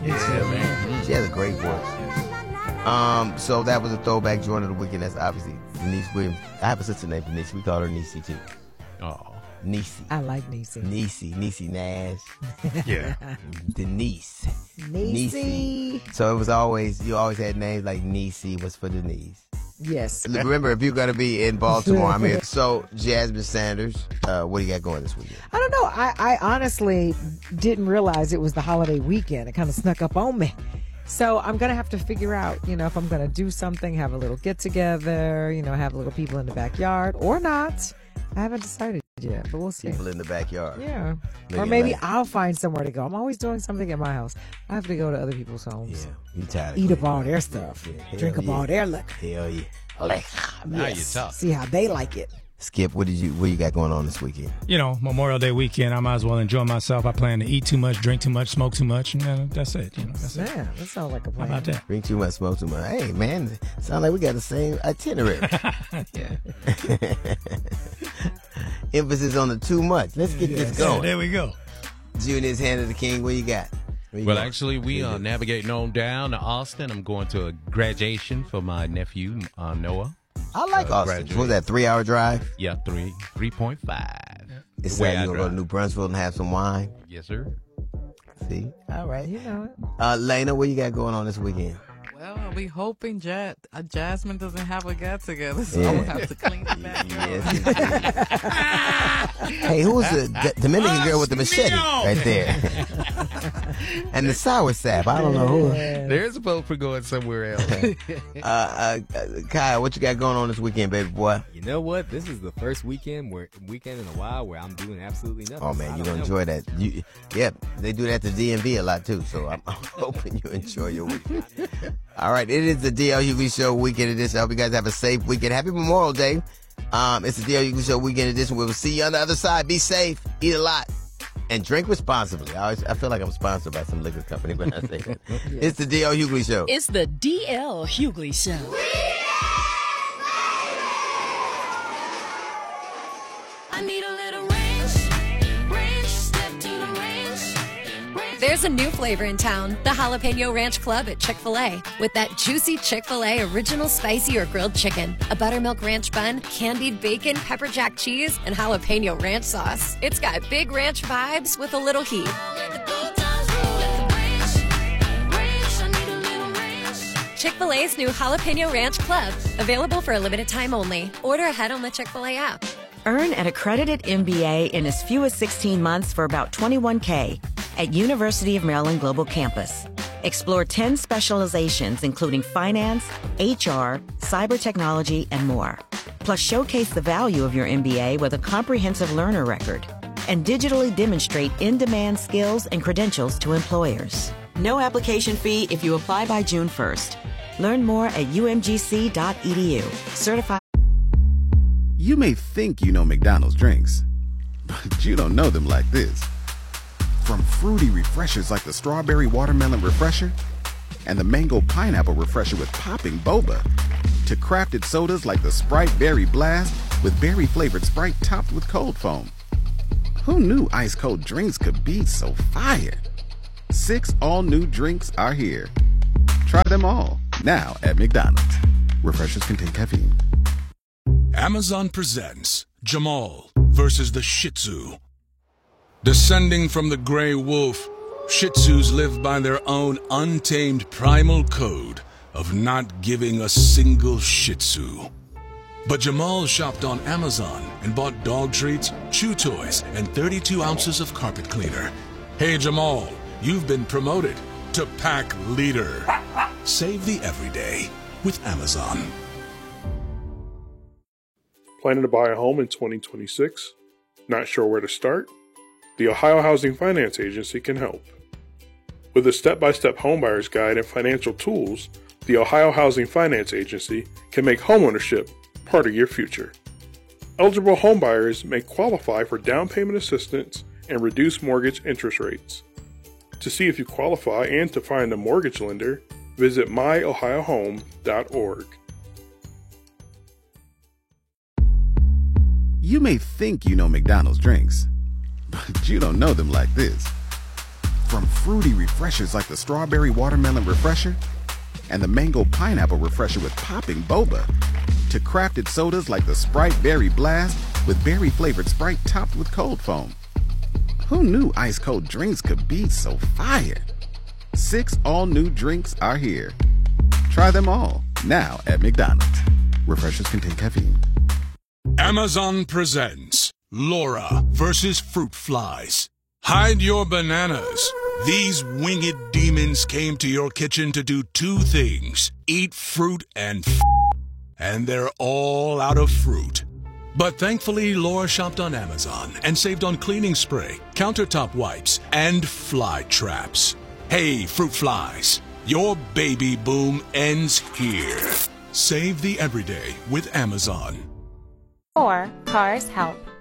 Yeah, man. She has a great voice. So that was a throwback joint of the weekend. That's obviously Denise Williams. I have a sister named Denise. We call her Niecy too. Oh. Niecy. I like Niecy. Niecy Nash. Yeah. Denise. Niecy. So it was you always had names like Niecy was for Denise. Yes. Remember, if you're going to be in Baltimore, I'm here. So, Jasmine Sanders, what do you got going this weekend? I don't know. I honestly didn't realize it was the holiday weekend. It kind of snuck up on me. So I'm going to have to figure out, if I'm going to do something, have a little get together, have little people in the backyard or not. I haven't decided yet, but we'll see. People in the backyard. Yeah. Or maybe I'll find somewhere to go. I'm always doing something at my house. I have to go to other people's homes. Yeah. You tired? Eat up all their stuff. Yeah. Drink up all their liquor. Hell yeah. Now you talk. See how they like it. Skip, what you got going on this weekend? Memorial Day weekend, I might as well enjoy myself. I plan to eat too much, drink too much, smoke too much, and that's it. That's it. Man, that sounds like a plan. How about that? Drink too much, smoke too much. Hey, man, sound like we got the same itinerary. Yeah. Emphasis on the too much. Let's get this going. There we go. Junior's Hand of the King, what you got? Well, actually, we are navigating on down to Austin. I'm going to a graduation for my nephew, Noah. I like Austin. What was that, 3-hour drive? Yeah, 3.5. It's sad you're going to go to New Brunswick and have some wine? Yes, sir. See? All right. You know it. Lena, what you got going on this weekend? Well, we hoping Jasmine doesn't have a get together, so I'm gonna have to clean it back up. Hey, who's the Dominican girl with the machete right there? And the sour sap. I don't know who. There's a boat for going somewhere else. Kyle, what you got going on this weekend, baby boy? You know what? This is the first weekend in a while where I'm doing absolutely nothing. Oh man, you're gonna enjoy that. They do that to DMV a lot too. So I'm hoping you enjoy your weekend. All right, it is the DL Hughley Show Weekend Edition. I hope you guys have a safe weekend. Happy Memorial Day. It's the DL Hughley Show Weekend Edition. We will see you on the other side. Be safe, eat a lot, and drink responsibly. I feel like I'm sponsored by some liquor company when I say that. It's the DL Hughley Show. It's the DL Hughley Show. I need a little range, step to the range. There's a new flavor in town, the Jalapeno Ranch Club at Chick-fil-A. With that juicy Chick-fil-A original spicy or grilled chicken, a buttermilk ranch bun, candied bacon, pepper jack cheese, and jalapeno ranch sauce. It's got big ranch vibes with a little heat. Chick-fil-A's new Jalapeno Ranch Club, available for a limited time only. Order ahead on the Chick-fil-A app. Earn an accredited MBA in as few as 16 months for about $21K at University of Maryland Global Campus. Explore 10 specializations including finance, HR, cyber technology, and more. Plus, showcase the value of your MBA with a comprehensive learner record and digitally demonstrate in-demand skills and credentials to employers. No application fee if you apply by June 1st. Learn more at umgc.edu. Certified. You may think you know McDonald's drinks, but you don't know them like this. From fruity refreshers like the Strawberry Watermelon Refresher and the Mango Pineapple Refresher with popping boba, to crafted sodas like the Sprite Berry Blast with berry-flavored Sprite topped with cold foam. Who knew ice-cold drinks could be so fire? 6 all-new drinks are here. Try them all, now at McDonald's. Refreshers contain caffeine. Amazon presents Jamal versus the Shih Tzu. Descending from the gray wolf, Shih Tzus live by their own untamed primal code of not giving a single Shih Tzu. But Jamal shopped on Amazon and bought dog treats, chew toys, and 32 ounces of carpet cleaner. Hey Jamal, you've been promoted to pack leader. Save the everyday with Amazon. Planning to buy a home in 2026? Not sure where to start? The Ohio Housing Finance Agency can help. With a step-by-step homebuyer's guide and financial tools, the Ohio Housing Finance Agency can make homeownership part of your future. Eligible homebuyers may qualify for down payment assistance and reduced mortgage interest rates. To see if you qualify and to find a mortgage lender, visit myohiohome.org. You may think you know McDonald's drinks, but you don't know them like this. From fruity refreshers like the Strawberry Watermelon Refresher and the Mango Pineapple Refresher with popping boba, to crafted sodas like the Sprite Berry Blast with berry-flavored Sprite topped with cold foam. Who knew ice-cold drinks could be so fire? 6 all-new drinks are here. Try them all, now at McDonald's. Refreshers contain caffeine. Amazon presents Laura versus Fruit Flies. Hide your bananas. These winged demons came to your kitchen to do 2 things: eat fruit and they're all out of fruit. But thankfully, Laura shopped on Amazon and saved on cleaning spray, countertop wipes, and fly traps. Hey, fruit flies, your baby boom ends here. Save the everyday with Amazon. Or Cars Help.